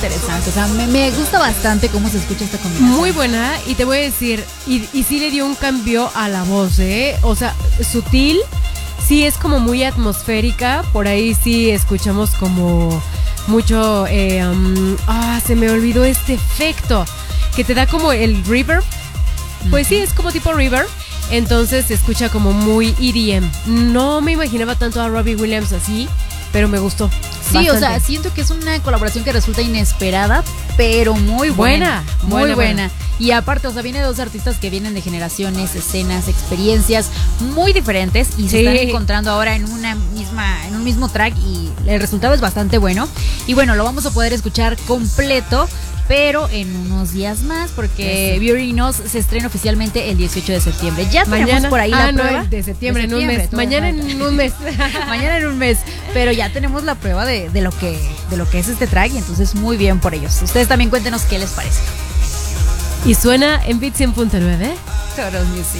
interesante. O sea, me gusta bastante cómo se escucha esta combinación. Muy buena, y te voy a decir, y sí le dio un cambio a la voz, o sea, sutil, sí es como muy atmosférica, por ahí sí escuchamos como mucho, se me olvidó este efecto, que te da como el reverb, pues sí, es como tipo reverb, entonces se escucha como muy EDM. No me imaginaba tanto a Robbie Williams así, pero me gustó. Sí, bastante. O sea, siento que es una colaboración que resulta inesperada, pero muy buena. Muy buena. Y aparte, o sea, viene de dos artistas que vienen de generaciones, escenas, experiencias muy diferentes y se están encontrando ahora en un mismo track y el resultado es bastante bueno. Y bueno, lo vamos a poder escuchar completo, pero en unos días más, porque Beauty Knows se estrena oficialmente el 18 de septiembre. Ya tenemos por ahí la prueba. De septiembre, en un mes. Mañana en un mes. Mañana en un mes. Pero ya tenemos la prueba de lo que es este track, y entonces muy bien por ellos. Ustedes también cuéntenos qué les parece. Y suena en Beat 100.9. Todos Music.